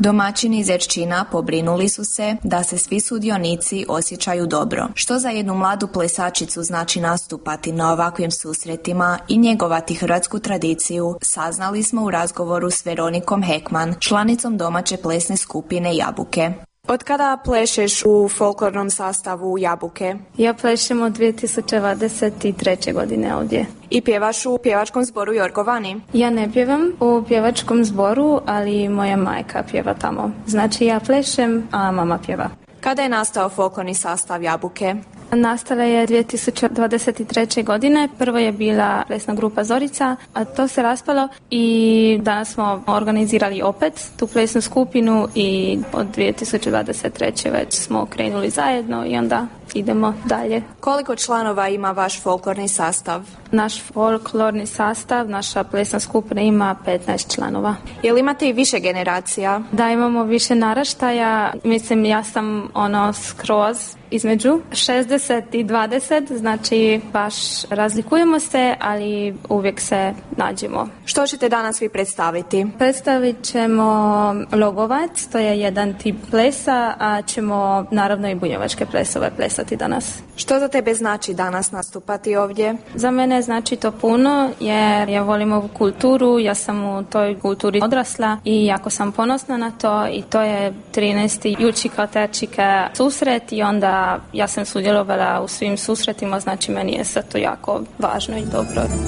Domaćini iz Erčina pobrinuli su se da se svi sudionici osjećaju dobro. Što za jednu mladu plesačicu znači nastupati na ovakvim susretima i njegovati hrvatsku tradiciju, saznali smo u razgovoru s Veronikom Hekman, članicom domaće plesne skupine Jabuke. Od kada plešeš u folklornom sastavu Jabuke? Ja plešem od 2023. godine ovdje. I pjevaš u pjevačkom zboru Jorgovani? Ja ne pjevam u pjevačkom zboru, ali moja majka pjeva tamo. Znači ja plešem, a mama pjeva. Kada je nastao folklorni sastav Jabuke? Nastala je 2023. godine. Prvo je bila plesna grupa Zorica, a to se raspalo i danas smo organizirali opet tu plesnu skupinu i od 2023. već smo krenuli zajedno i onda idemo dalje. Koliko članova ima vaš folklorni sastav? Naš folklorni sastav, naša plesna skupina ima 15 članova. Jel imate i više generacija? Da, imamo više naraštaja. Mislim, ja sam skroz između 60 i 20, znači baš razlikujemo se, ali uvijek se nađemo. Što ćete danas vi predstaviti? Predstavit ćemo logovac, to je jedan tip plesa, a ćemo naravno i bunjevačke plesove plesati danas. Što za tebe znači danas nastupati ovdje? Za mene znači to puno, jer ja volim ovu kulturu, ja sam u toj kulturi odrasla i jako sam ponosna na to i to je 13. Jučika Terčika susret i onda ja sam sudjelovala u svim susretima, znači meni je sad to jako važno i dobro.